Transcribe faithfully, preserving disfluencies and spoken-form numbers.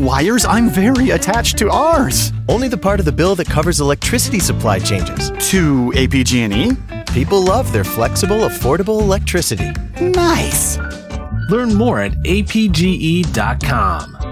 wires, I'm very attached to ours. Only the part of the bill that covers electricity supply changes. To A P G and E? People love their flexible, affordable electricity. Nice. Learn more at A P G E dot com.